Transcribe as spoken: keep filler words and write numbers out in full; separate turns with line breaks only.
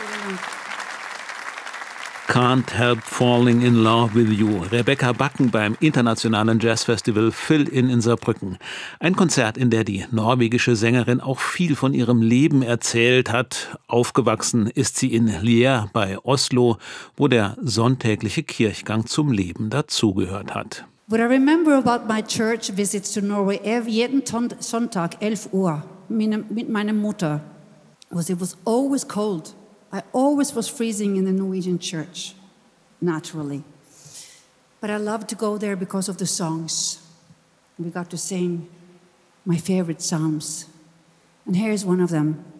Can't Help Falling in Love with You. Rebecca Bakken beim internationalen Jazzfestival Fill-In in Saarbrücken. Ein Konzert, in der die norwegische Sängerin auch viel von ihrem Leben erzählt hat. Aufgewachsen ist sie in Lier bei Oslo, wo der sonntägliche Kirchgang zum Leben dazugehört hat.
What I remember about my church visits to Norway every, jeden Sonntag, elf Uhr, mit meiner Mutter, was it was always cold. I always was freezing in the Norwegian church, naturally. But I loved to go there because of the songs. We got to sing my favorite psalms. And here's one of them.